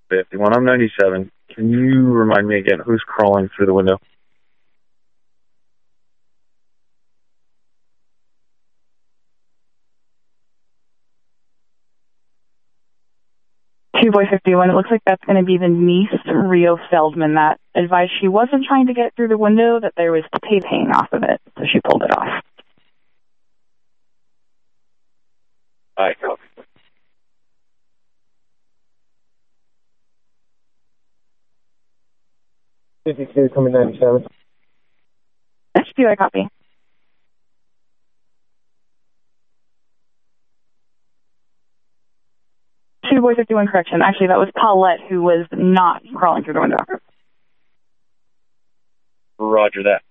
51. I'm 97. Can you remind me again who's crawling through the window? Two Boy 51, it looks like that's going to be the niece, Rio Feldman, that advised she wasn't trying to get through the window, that there was tape hanging off of it, so she pulled it off. All right, copy. 52, coming 97. That's two, I copy. Two Boy 51, correction. Actually, that was Paulette, who was not crawling through the window. Roger that.